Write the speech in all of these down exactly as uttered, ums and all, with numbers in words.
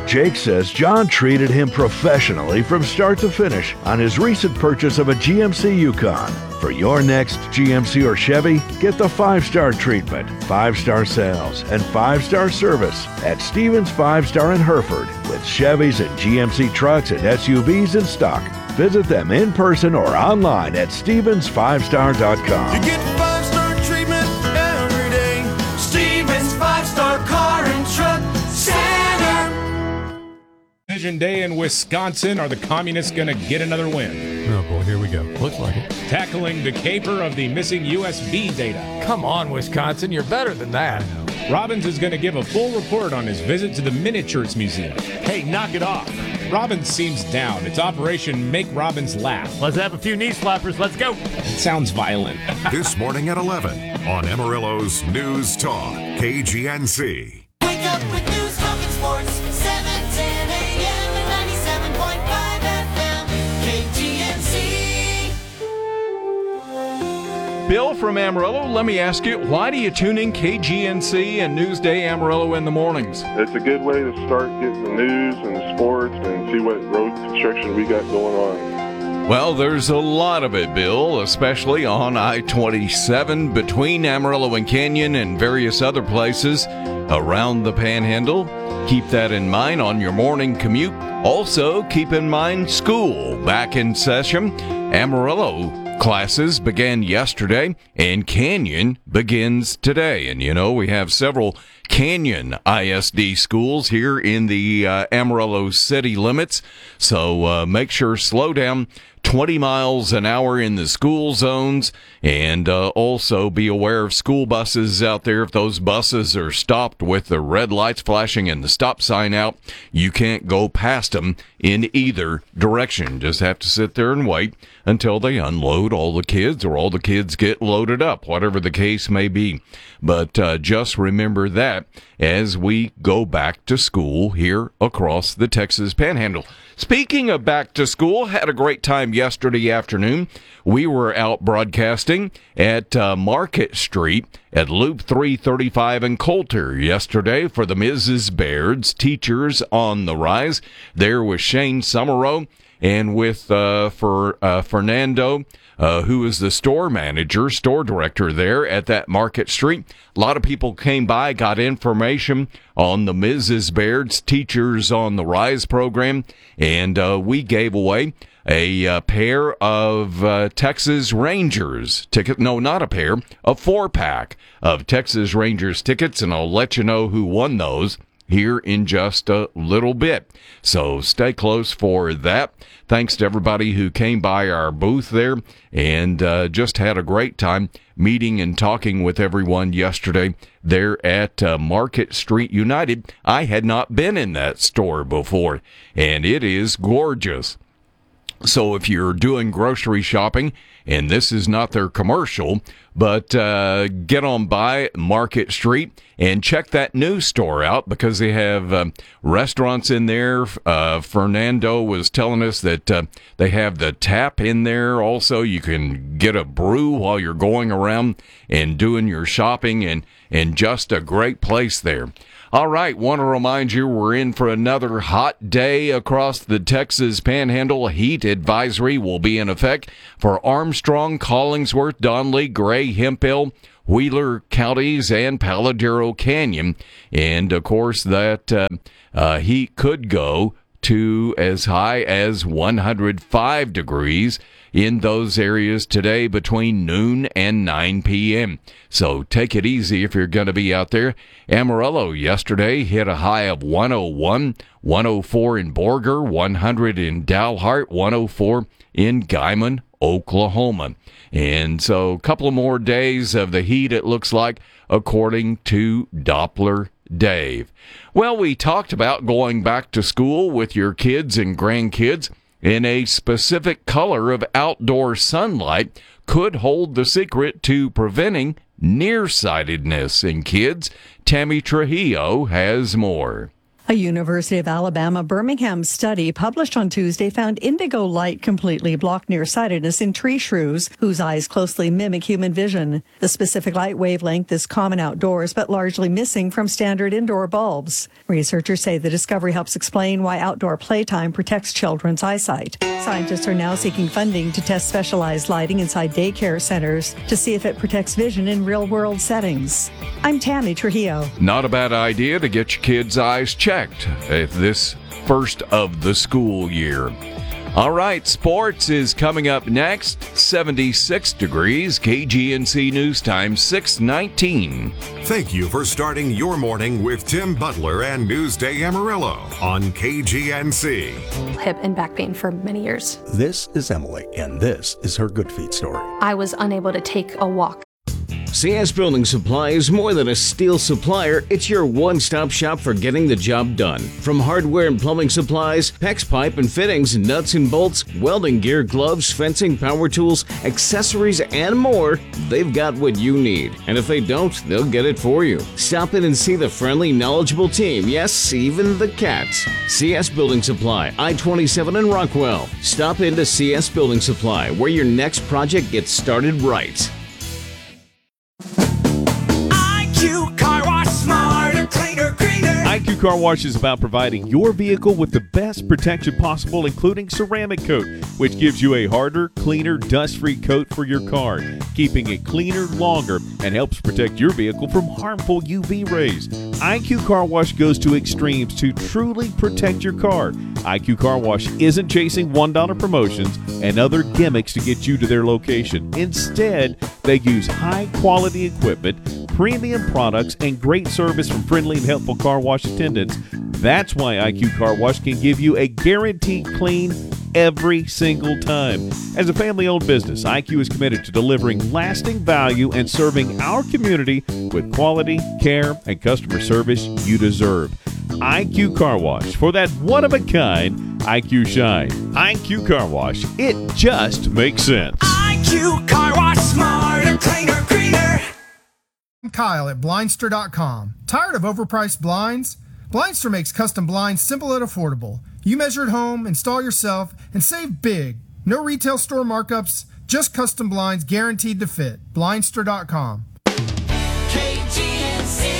Jake says John treated him professionally from start to finish on his recent purchase of a G M C Yukon. For your next G M C or Chevy, get the five-star treatment, five-star sales, and five-star service at Stevens Five Star in Hereford with Chevys and G M C trucks and S U Vs in stock. Visit them in person or online at stevens five star dot com. You get five-star treatment every day. Stevens Five Star Car and Truck Center. Division Day in Wisconsin. Are the Communists going to get another win? Oh, boy, here we go. Looks like it. Tackling the caper of the missing U S B data. Come on, Wisconsin. You're better than that. Robbins is going to give a full report on his visit to the Miniatures Museum. Hey, knock it off. Robbins seems down. It's Operation Make Robbins Laugh. Let's have a few knee slappers. Let's go. It sounds violent. This morning at eleven on Amarillo's News Talk, K G N C. Wake up with News Talk and Sports, seven ten a.m. and ninety-seven point five F M, K G N C. Bill from Amarillo, let me ask you, why do you tune in K G N C and Newsday Amarillo in the mornings? It's a good way to start getting the news and the sports and see what road construction we got going on. Well, there's a lot of it, Bill, especially on I twenty-seven between Amarillo and Canyon and various other places around the Panhandle. Keep that in mind on your morning commute. Also, keep in mind school back in session. Amarillo classes began yesterday, and Canyon begins today. And, you know, we have several Canyon I S D schools here in the uh, Amarillo city limits. So uh, make sure slow down twenty miles an hour in the school zones, and uh, also be aware of school buses out there. If those buses are stopped with the red lights flashing and the stop sign out, you can't go past them in either direction. Just have to sit there and wait until they unload all the kids or all the kids get loaded up, whatever the case may be. But uh, just remember that as we go back to school here across the Texas Panhandle. Speaking of back to school, had a great time yesterday afternoon. We were out broadcasting at uh, Market Street at Loop three thirty-five in Coulter yesterday for the Missus Baird's Teachers on the Rise. There was Shane Summerow and with uh, for uh, Fernando, uh, who is the store manager, store director there at that Market Street. A lot of people came by, got information on the Missus Baird's Teachers on the Rise program, and uh, we gave away a uh, pair of uh, Texas Rangers tickets. No, not a pair, a four-pack of Texas Rangers tickets, and I'll let you know who won those here in just a little bit. So stay close for that. Thanks to everybody who came by our booth there and uh, just had a great time meeting and talking with everyone yesterday there at uh, Market Street United. I had not been in that store before, and it is gorgeous. So if you're doing grocery shopping, and this is not their commercial, but uh, get on by Market Street and check that new store out because they have um, restaurants in there. Uh, Fernando was telling us that uh, they have the tap in there. Also, you can get a brew while you're going around and doing your shopping, and, and just a great place there. All right, want to remind you we're in for another hot day across the Texas Panhandle. Heat advisory will be in effect for Armstrong, Collingsworth, Donley, Gray, Hemphill, Wheeler counties, and Paladero Canyon. And, of course, that uh, uh, heat could go to as high as one hundred five degrees in those areas today between noon and nine p.m. So take it easy if you're going to be out there. Amarillo yesterday hit a high of one oh one, one oh four in Borger, one hundred in Dalhart, one oh four in Guymon, Oklahoma. And so a couple of more days of the heat, it looks like, according to Doppler Dave. Well, we talked about going back to school with your kids and grandkids, and a specific color of outdoor sunlight could hold the secret to preventing nearsightedness in kids. Tammy Trujillo has more. A University of Alabama Birmingham study published on Tuesday found indigo light completely block nearsightedness in tree shrews, whose eyes closely mimic human vision. The specific light wavelength is common outdoors, but largely missing from standard indoor bulbs. Researchers say the discovery helps explain why outdoor playtime protects children's eyesight. Scientists are now seeking funding to test specialized lighting inside daycare centers to see if it protects vision in real-world settings. I'm Tammy Trujillo. Not a bad idea to get your kids' eyes checked at this first of the school year. All right, sports is coming up next. seventy-six degrees, K G N C News Time, six nineteen. Thank you for starting your morning with Tim Butler and Newsday Amarillo on K G N C. Hip and back pain for many years. This is Emily, and this is her Good Feet story. I was unable to take a walk. C S Building Supply is more than a steel supplier. It's your one-stop shop for getting the job done. From hardware and plumbing supplies, PEX pipe and fittings, nuts and bolts, welding gear, gloves, fencing, power tools, accessories, and more, they've got what you need. And if they don't, they'll get it for you. Stop in and see the friendly, knowledgeable team. Yes, even the cats. C S Building Supply, I twenty-seven in Rockwell. Stop into C S Building Supply, where your next project gets started right. I Q Car Wash, smarter, cleaner, greener. I Q Car Wash is about providing your vehicle with the best protection possible, including ceramic coat, which gives you a harder, cleaner, dust-free coat for your car, keeping it cleaner longer and helps protect your vehicle from harmful U V rays. I Q Car Wash goes to extremes to truly protect your car. I Q Car Wash isn't chasing one dollar promotions and other gimmicks to get you to their location. Instead, they use high-quality equipment, premium products, and great service from friendly and helpful car wash attendants. That's why I Q Car Wash can give you a guaranteed clean every single time. As a family-owned business, I Q is committed to delivering lasting value and serving our community with quality, care, and customer service you deserve. I Q Car Wash, for that one-of-a-kind I Q shine. I Q Car Wash, it just makes sense. I Q Car Wash, smarter, cleaner, greener. I'm Kyle at Blindster dot com. Tired of overpriced blinds? Blindster makes custom blinds simple and affordable. You measure at home, install yourself, and save big. No retail store markups, just custom blinds guaranteed to fit. Blindster dot com. K G N C.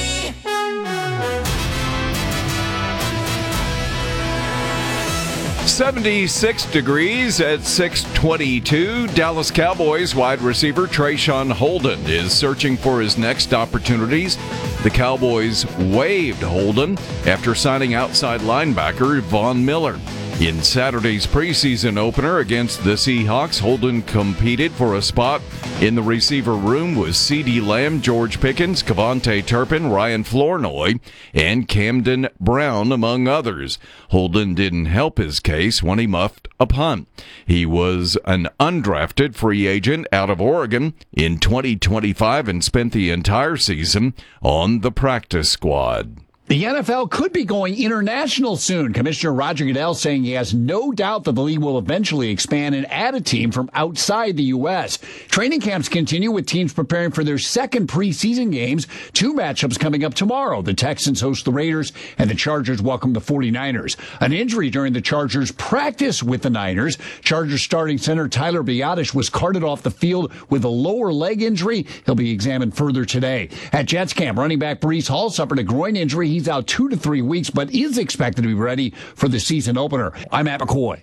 seventy-six degrees at six twenty-two. Dallas Cowboys wide receiver Trayshawn Holden is searching for his next opportunities. The Cowboys waived Holden after signing outside linebacker Von Miller. In Saturday's preseason opener against the Seahawks, Holden competed for a spot in the receiver room with CeeDee Lamb, George Pickens, Kevontae Turpin, Ryan Flournoy, and Camden Brown, among others. Holden didn't help his case when he muffed a punt. He was an undrafted free agent out of Oregon in twenty twenty-five and spent the entire season on the practice squad. The N F L could be going international soon. Commissioner Roger Goodell saying he has no doubt that the league will eventually expand and add a team from outside the U S. Training camps continue with teams preparing for their second preseason games. Two matchups coming up tomorrow. The Texans host the Raiders and the Chargers welcome the forty-niners. An injury during the Chargers practice with the Niners. Chargers starting center Tyler Biadasz was carted off the field with a lower leg injury. He'll be examined further today. At Jets camp, running back Breece Hall suffered a groin injury. He's out two to three weeks, but is expected to be ready for the season opener. I'm Matt McCoy.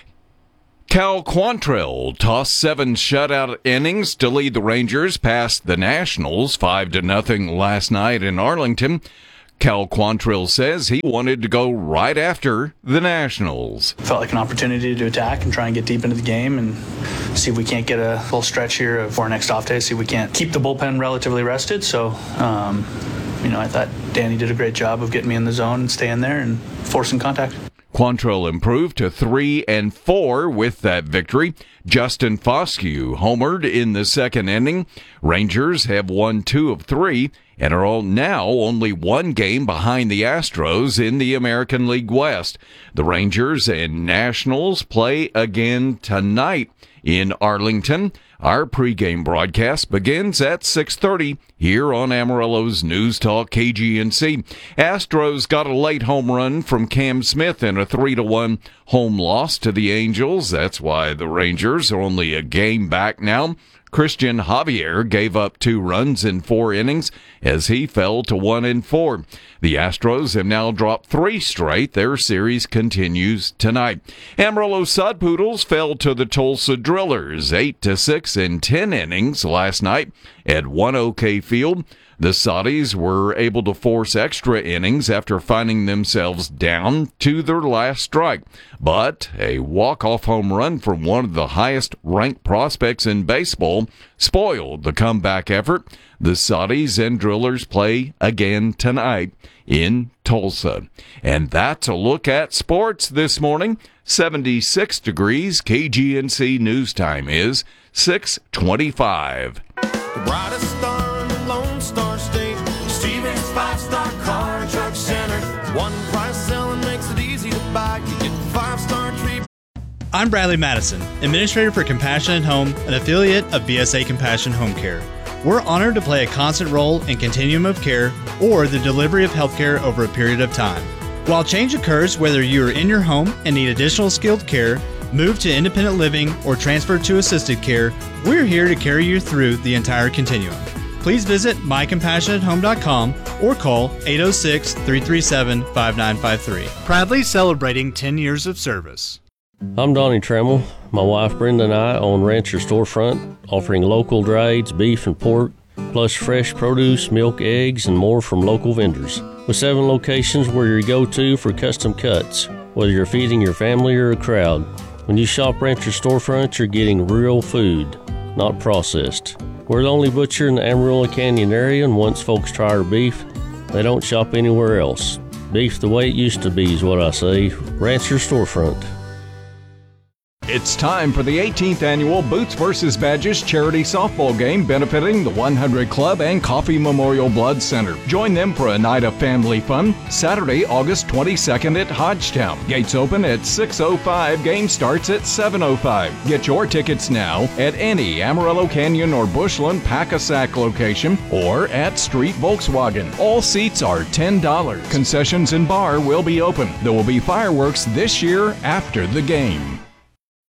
Cal Quantrill tossed seven shutout innings to lead the Rangers past the Nationals five to nothing last night in Arlington. Cal Quantrill says he wanted to go right after the Nationals. Felt like an opportunity to attack and try and get deep into the game and see if we can't get a full stretch here for our next off day, see if we can't keep the bullpen relatively rested. So, um, you know, I thought Danny did a great job of getting me in the zone and staying there and forcing contact. Quantrill improved to three and four with that victory. Justin Foscue homered in the second inning. Rangers have won two of three and are all now only one game behind the Astros in the American League West. The Rangers and Nationals play again tonight in Arlington. Our pregame broadcast begins at six thirty here on Amarillo's News Talk K G N C. Astros got a late home run from Cam Smith in a three to one home loss to the Angels. That's why the Rangers are only a game back now. Christian Javier gave up two runs in four innings as he fell to one and four. The Astros have now dropped three straight. Their series continues tonight. Amarillo Sod Poodles fell to the Tulsa Drillers eight to six in ten innings last night at One OK Field. The Soddies were able to force extra innings after finding themselves down to their last strike. But a walk-off home run from one of the highest-ranked prospects in baseball spoiled the comeback effort. The Soddies and Drillers play again tonight in Tulsa. And that's a look at sports this morning. seventy-six degrees. K G N C News Time is six twenty-five. The brightest star in the Lone Star State, Stevens Five-Star Car and Truck Center. One price selling makes it easy to buy. You get the five-star treatment. I'm Bradley Madison, Administrator for Compassionate Home, an affiliate of V S A Compassion Home Care. We're honored to play a constant role in continuum of care or the delivery of healthcare over a period of time. While change occurs whether you are in your home and need additional skilled care, move to independent living, or transfer to assisted care, we're here to carry you through the entire continuum. Please visit my compassionate home dot com or call eight oh six, three three seven, five nine five three. Proudly celebrating ten years of service. I'm Donnie Trammell. My wife Brenda and I own Rancher Storefront, offering local drieds, beef and pork, plus fresh produce, milk, eggs, and more from local vendors. With seven locations, we're your go-to for custom cuts, whether you're feeding your family or a crowd. When you shop Rancher Storefront, you're getting real food, not processed. We're the only butcher in the Amarillo Canyon area, and once folks try our beef, they don't shop anywhere else. Beef the way it used to be is what I say. Rancher Storefront. It's time for the eighteenth annual Boots versus. Badges charity softball game benefiting the one hundred Club and Coffee Memorial Blood Center. Join them for a night of family fun Saturday, August twenty-second at Hodgetown. Gates open at six oh five. Game starts at seven oh five. Get your tickets now at any Amarillo Canyon or Bushland Pack-A-Sack location or at Street Volkswagen. All seats are ten dollars. Concessions and bar will be open. There will be fireworks this year after the game.